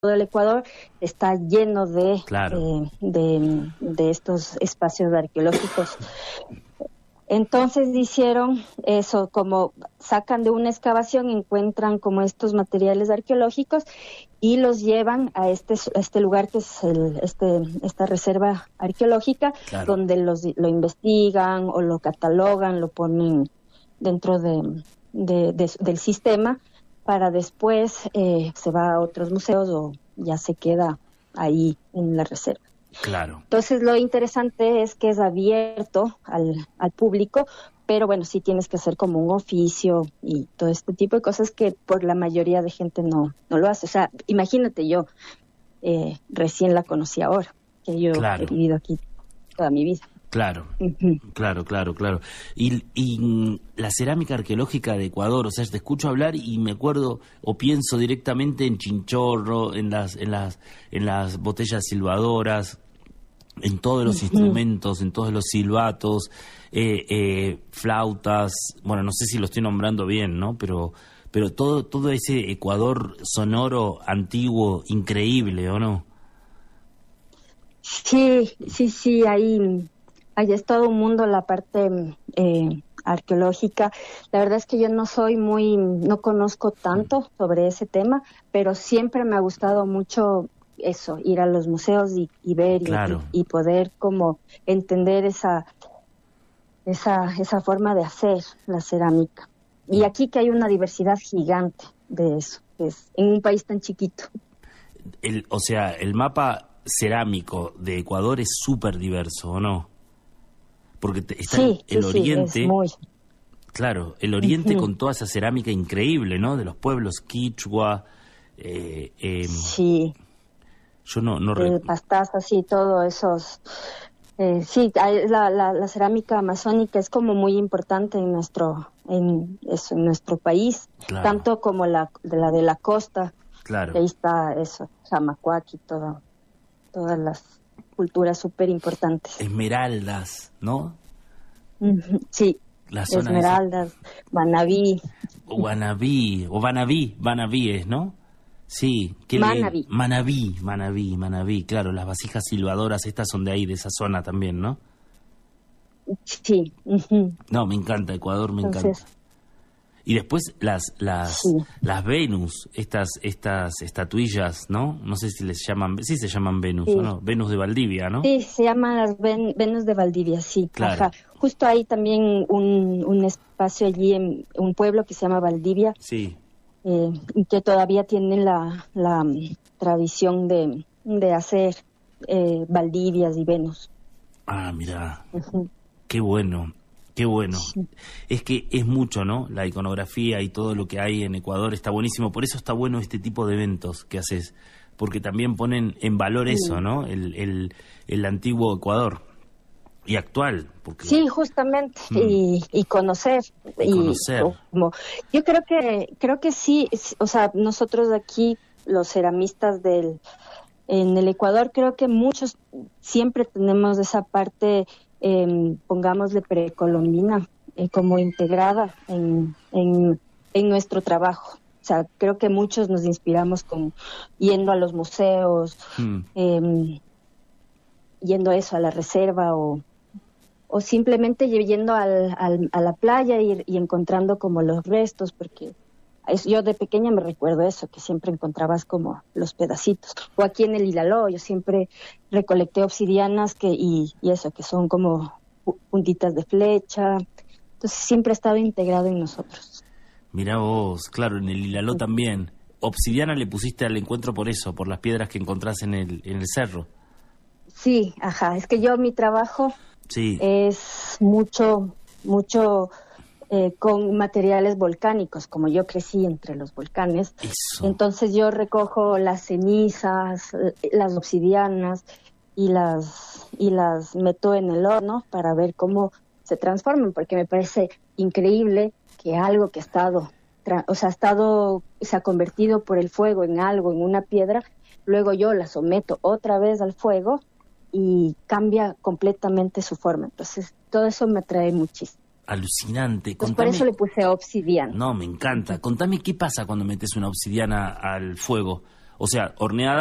el Ecuador está lleno Claro. de estos espacios arqueológicos. Entonces hicieron eso, como sacan de una excavación, encuentran como estos materiales arqueológicos y los llevan a este lugar que es esta reserva arqueológica, Claro. donde lo investigan o lo catalogan, lo ponen dentro del sistema, para después se va a otros museos o ya se queda ahí en la reserva. Claro. Entonces lo interesante es que es abierto al público, pero bueno, sí tienes que hacer como un oficio y todo este tipo de cosas que por la mayoría de gente no lo hace. O sea, imagínate, yo recién la conocí ahora, que yo Claro. he vivido aquí toda mi vida. Claro, Uh-huh. claro. Y la cerámica arqueológica de Ecuador, o sea, te escucho hablar y me acuerdo o pienso directamente en chinchorro, en las botellas silbadoras, en todos los instrumentos, en todos los silbatos, flautas, bueno, no sé si lo estoy nombrando bien, ¿no? Pero todo ese Ecuador sonoro, antiguo, increíble, ¿o no? Sí, ahí es todo un mundo la parte arqueológica. La verdad es que yo no conozco tanto sobre ese tema, pero siempre me ha gustado mucho eso, ir a los museos y ver Claro. y poder como entender esa forma de hacer la cerámica. Y aquí que hay una diversidad gigante de eso, es en un país tan chiquito. O sea, el mapa cerámico de Ecuador es súper diverso, ¿o no? Porque está el oriente, es muy... claro, el oriente con toda esa cerámica increíble, ¿no? De los pueblos quichua. Sí. Yo no Pastaza, sí, todo esos... sí, la cerámica amazónica es como muy importante en nuestro país, Claro. tanto como la de la costa. Claro. Ahí está eso, Jamacuac y todas las culturas súper importantes. Esmeraldas, ¿no? Sí, La zona Esmeraldas, Manabí. Manabí es, ¿no? Sí, Manabí, claro, las vasijas silbadoras, estas son de ahí, de esa zona también, ¿no? Sí. No, me encanta Ecuador, me encanta. Y después las Venus, estas estatuillas, ¿no? No sé si les llaman, sí se llaman Venus, sí. ¿o no? Venus de Valdivia, ¿no? Sí, se llaman las Venus de Valdivia, sí. Claro. Ajá. Justo hay también un espacio allí en un pueblo que se llama Valdivia. Sí. Que todavía tienen la tradición de hacer Valdivias y Venus. Ah, mira, qué bueno. Sí. Es que es mucho, ¿no? La iconografía y todo lo que hay en Ecuador está buenísimo. Por eso está bueno este tipo de eventos que haces, porque también ponen en valor eso, ¿no? El antiguo Ecuador y actual. Porque... Sí, justamente, y conocer. Yo creo que sí, o sea, nosotros aquí, los ceramistas en el Ecuador, creo que muchos siempre tenemos esa parte, pongámosle precolombina, como integrada en nuestro trabajo. O sea, creo que muchos nos inspiramos yendo a los museos, yendo a eso, a la reserva o simplemente yendo a la playa y encontrando como los restos, porque yo de pequeña me recuerdo eso, que siempre encontrabas como los pedacitos. O aquí en el Ilaló yo siempre recolecté obsidianas y eso, que son como puntitas de flecha. Entonces siempre ha estado integrado en nosotros. Mirá vos, claro, en el Ilaló también. Obsidiana le pusiste al encuentro por eso, por las piedras que encontrás en el cerro. Sí, ajá, es que mi trabajo es mucho con materiales volcánicos, como yo crecí entre los volcanes. Eso. Entonces yo recojo las cenizas, las obsidianas y las meto en el horno para ver cómo se transforman, porque me parece increíble que algo que se ha convertido por el fuego en algo, en una piedra, luego yo la someto otra vez al fuego y cambia completamente su forma. Entonces, todo eso me atrae muchísimo. Alucinante. Pues por eso le puse obsidiana. No, me encanta. Contame qué pasa cuando metes una obsidiana al fuego. O sea, horneada